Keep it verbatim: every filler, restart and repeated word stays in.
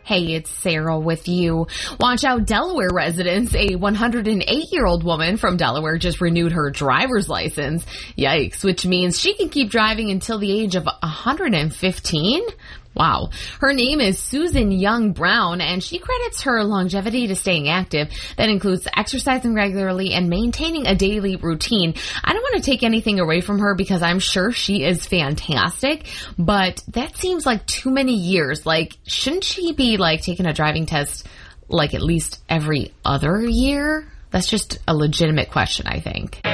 Hey, it's Sarah with you. Watch out, Delaware residents. A one hundred eight-year-old woman from Delaware just renewed her driver's license. Yikes, which means she can keep driving until the age of one hundred fifteen? Wow. Her name is Susan Young Brown, and she credits her longevity to staying active. That includes exercising regularly and maintaining a daily routine. I don't want to take anything away from her because I'm sure she is fantastic, but that seems like too many years. Like, shouldn't she be, like, taking a driving test, like, at least every other year? That's just a legitimate question, I think.